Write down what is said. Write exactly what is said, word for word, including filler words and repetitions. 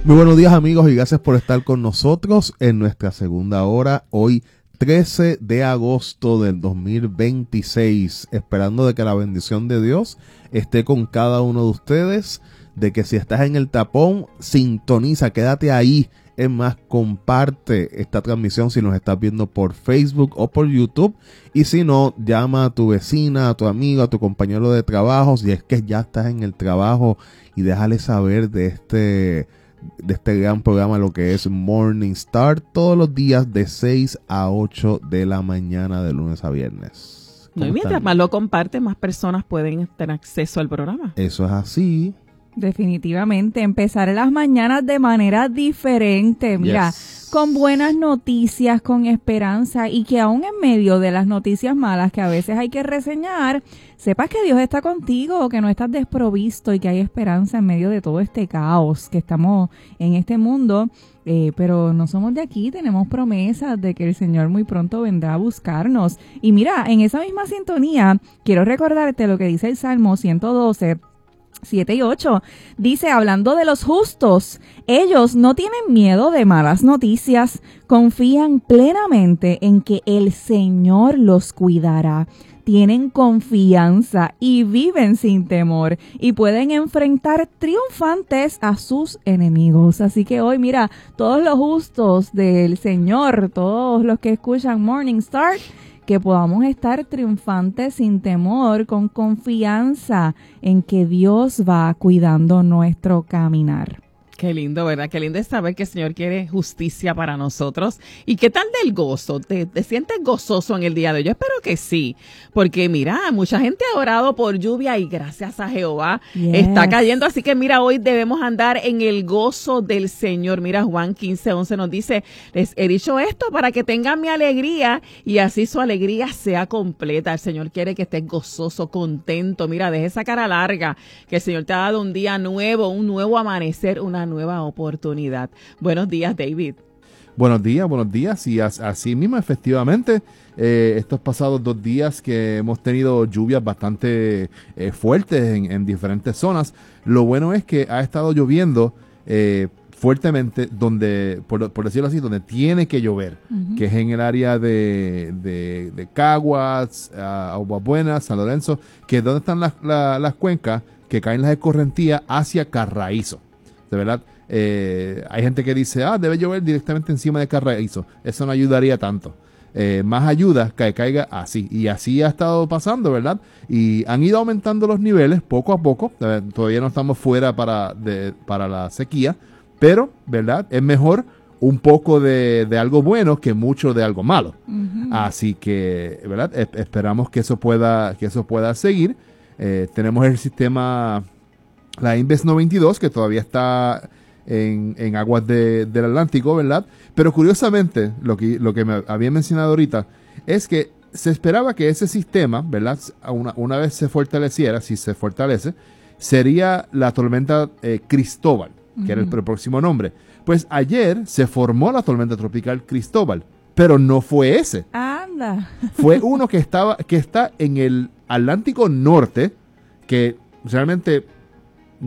Muy buenos días, amigos, y gracias por estar con nosotros en nuestra segunda hora, hoy trece de agosto del dos mil veintiséis, esperando de que la bendición de Dios esté con cada uno de ustedes, de que si estás en el tapón, sintoniza, quédate ahí. Es más, comparte esta transmisión si nos estás viendo por Facebook o por YouTube. Y si no, llama a tu vecina, a tu amigo, a tu compañero de trabajo. Si es que ya estás en el trabajo, y déjale saber de este, de este gran programa, lo que es Morning Star, todos los días de seis a ocho de la mañana, de lunes a viernes. No, y mientras más lo comparte, más personas pueden tener acceso al programa. Eso es así. Definitivamente, empezar las mañanas de manera diferente, mira, yes. Con buenas noticias, con esperanza, y que aún en medio de las noticias malas que a veces hay que reseñar, sepas que Dios está contigo, que no estás desprovisto y que hay esperanza en medio de todo este caos que estamos en este mundo. Eh, pero no somos de aquí, tenemos promesas de que el Señor muy pronto vendrá a buscarnos. Y mira, en esa misma sintonía, quiero recordarte lo que dice el Salmo ciento doce, siete y ocho, dice, hablando de los justos, ellos no tienen miedo de malas noticias, confían plenamente en que el Señor los cuidará, tienen confianza y viven sin temor y pueden enfrentar triunfantes a sus enemigos. Así que hoy, mira, todos los justos del Señor, todos los que escuchan Morning Star, que podamos estar triunfantes sin temor, con confianza en que Dios va cuidando nuestro caminar. Qué lindo, ¿verdad? Qué lindo es saber que el Señor quiere justicia para nosotros. ¿Y qué tal del gozo? ¿Te, te sientes gozoso en el día de hoy? Yo espero que sí, porque mira, mucha gente ha orado por lluvia y gracias a Jehová yes. está cayendo. Así que mira, hoy debemos andar en el gozo del Señor. Mira, Juan quince once nos dice, les he dicho esto para que tengan mi alegría y así su alegría sea completa. El Señor quiere que estés gozoso, contento. Mira, deja esa cara larga, que el Señor te ha dado un día nuevo, un nuevo amanecer, una nueva oportunidad. Buenos días, David. Buenos días, buenos días. Y así mismo, efectivamente, eh, estos pasados dos días que hemos tenido lluvias bastante eh, fuertes en, en diferentes zonas, lo bueno es que ha estado lloviendo eh, fuertemente donde, por, por decirlo así, donde tiene que llover, uh-huh. que es en el área de, de, de Caguas, uh, Aguas Buenas, San Lorenzo, que es donde están las, la, las cuencas que caen las escorrentías hacia Carraízo. De verdad, eh, hay gente que dice, ah, debe llover directamente encima de Carraízo. Eso no ayudaría tanto. Eh, más ayuda que caiga así. Y así ha estado pasando, ¿verdad? Y han ido aumentando los niveles poco a poco. Eh, todavía no estamos fuera para, de, para la sequía. Pero, ¿verdad? Es mejor un poco de, de algo bueno que mucho de algo malo. Uh-huh. Así que, ¿verdad? Es, esperamos que eso pueda, que eso pueda seguir. Eh, tenemos el sistema... La Inves noventa y dos, que todavía está en, en aguas de, del Atlántico, ¿verdad? Pero curiosamente, lo que, lo que me había mencionado ahorita, es que se esperaba que ese sistema, ¿verdad? Una, una vez se fortaleciera, si se fortalece, sería la tormenta eh, Cristóbal, que uh-huh. era el, el próximo nombre. Pues ayer se formó la tormenta tropical Cristóbal, pero no fue ese. Anda. Fue uno que estaba, que está en el Atlántico Norte, que realmente